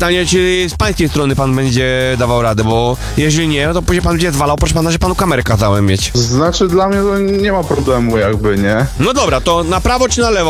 pytanie, czy z pańskiej strony pan będzie dawał radę, bo jeżeli nie, no to później pan będzie zwalał, proszę pana, że panu kamerę kazałem mieć. Znaczy dla mnie to nie ma problemu jakby, nie? No dobra, to na prawo czy na lewo?